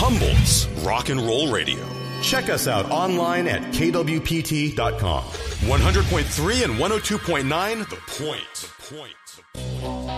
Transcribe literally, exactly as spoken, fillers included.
Humble's Rock and Roll Radio. Check us out online at K W P T dot com. one hundred point three and one oh two point nine, The Point. The Point. The Point.